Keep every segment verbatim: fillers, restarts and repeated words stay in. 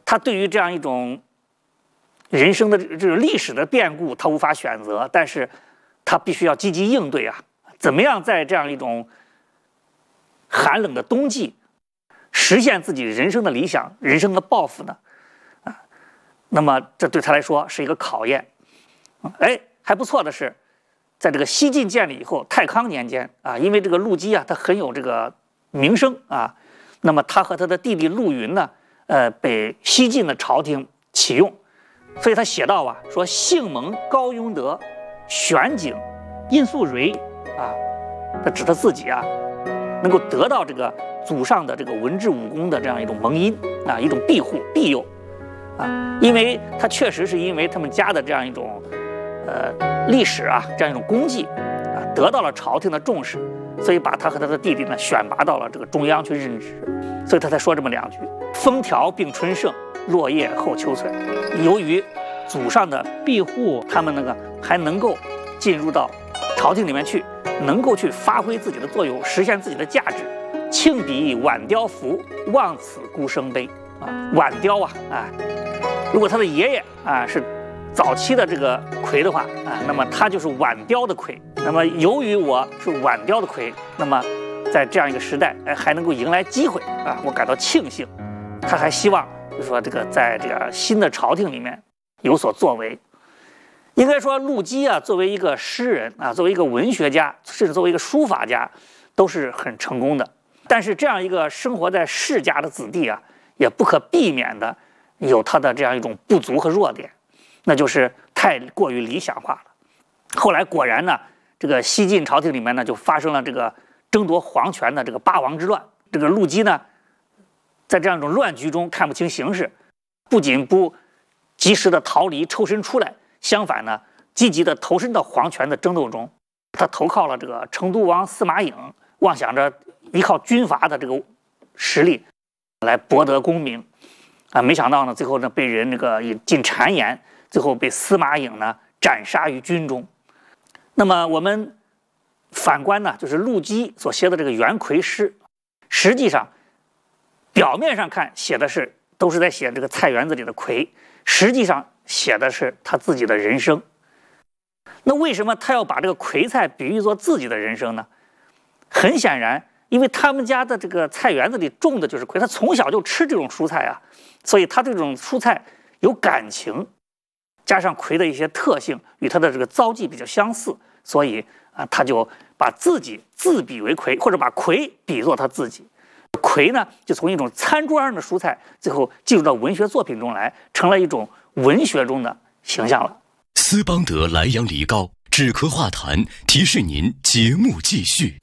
他对于这样一种人生的这种历史的变故，他无法选择，但是他必须要积极应对啊！怎么样在这样一种寒冷的冬季，实现自己人生的理想、人生的抱负呢？啊，那么这对他来说是一个考验。哎，还不错的是，在这个西晋建立以后，太康年间啊，因为这个陆机啊，他很有这个名声啊，那么他和他的弟弟陆云呢，呃，被西晋的朝廷启用。所以他写道啊，说姓蒙高雍德，选景殷素蕊啊，他指他自己啊，能够得到这个祖上的这个文治武功的这样一种蒙荫啊，一种庇护庇佑啊，因为他确实是因为他们家的这样一种呃历史啊，这样一种功绩啊，得到了朝廷的重视，所以把他和他的弟弟呢选拔到了这个中央去任职，所以他才说这么两句：风调并春盛，落叶后秋翠。由于祖上的庇护，他们那个还能够进入到朝廷里面去，能够去发挥自己的作用，实现自己的价值。庆比晚雕服，望此孤生悲啊！晚雕啊啊！如果他的爷爷啊是早期的这个魁的话啊，那么他就是晚雕的魁。那么由于我是晚雕的魁，那么在这样一个时代，哎，还能够迎来机会啊，我感到庆幸。他还希望就是说这个在这个新的朝廷里面有所作为。应该说陆机啊，作为一个诗人啊，作为一个文学家，甚至作为一个书法家，都是很成功的。但是这样一个生活在世家的子弟啊，也不可避免的有他的这样一种不足和弱点，那就是太过于理想化了。后来果然呢，这个西晋朝廷里面呢就发生了这个争夺皇权的这个八王之乱。这个陆机呢，在这样一种乱局中看不清形势，不仅不及时的逃离抽身出来，相反呢，积极的投身到皇权的争斗中。他投靠了这个成都王司马颖，妄想着依靠军阀的这个实力来博得功名啊！没想到呢，最后呢被人这个引进谗言，最后被司马颖呢斩杀于军中。那么我们反观呢，就是陆机所写的这个元魁诗，实际上表面上看写的是都是在写这个菜园子里的魁，实际上写的是他自己的人生。那为什么他要把这个魁菜比喻作自己的人生呢？很显然，因为他们家的这个菜园子里种的就是魁，他从小就吃这种蔬菜啊，所以他对这种蔬菜有感情，加上魁的一些特性与他的这个遭际比较相似，所以啊，他就把自己自比为魁，或者把魁比作他自己。魁呢，就从一种餐桌上的蔬菜，最后进入到文学作品中来，成了一种文学中的形象了。 斯邦德莱阳梨膏止咳化痰，提示您节目继续。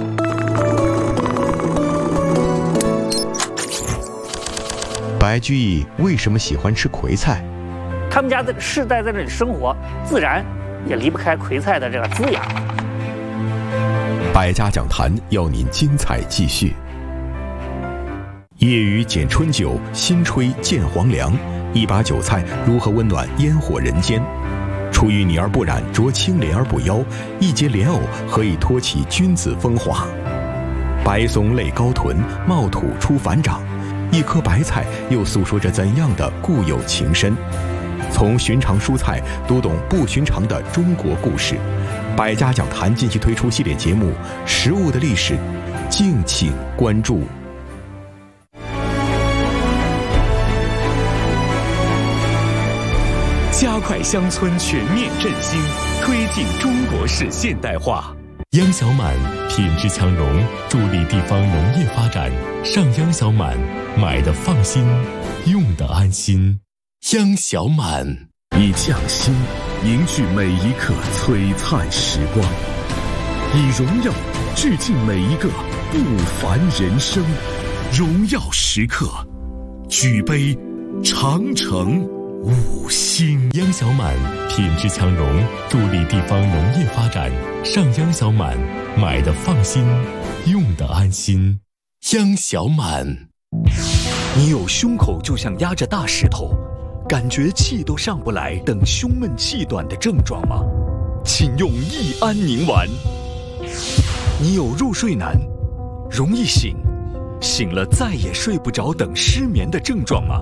白居易为什么喜欢吃葵菜？ 他们家的世代在这里生活，自然也离不开葵菜的这个滋养。 百家讲坛要您精彩继续。夜雨剪春酒，新炊见黄粱。一把韭菜如何温暖烟火人间？出淤泥而不染，濯清涟而不妖。一节莲藕何以托起君子风华？白松类高臀，茂土出繁长。一颗白菜又诉说着怎样的固有情深？从寻常蔬菜读懂不寻常的中国故事。百家讲坛近期推出系列节目《食物的历史》，敬请关注。 加快乡村全面振兴，推进中国式现代化。央小满品质强农，助力地方农业发展。上央小满，买的放心，用的安心。央小满以匠心凝聚每一刻璀璨时光，以荣耀致敬每一个不凡人生。荣耀时刻，举杯长城五星。央小满品质强农，助力地方农业发展。上央小满，买的放心，用的安心。央小满。 你有胸口就像压着大石头，感觉气都上不来，等胸闷气短的症状吗？请用益安宁丸。你有入睡难，容易醒，醒了再也睡不着等失眠的症状吗？